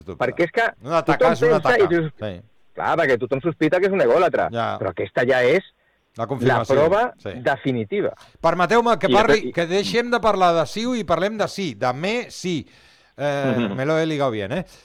Perquè és que una taca és una taca. Sí. Clar, perquè tothom sospita que és un egòlatra, però aquesta ja és la prova definitiva. Permeteu-me que deixem de parlar de Siu i parlem de sí, de me sí. Me lo he ligado bien,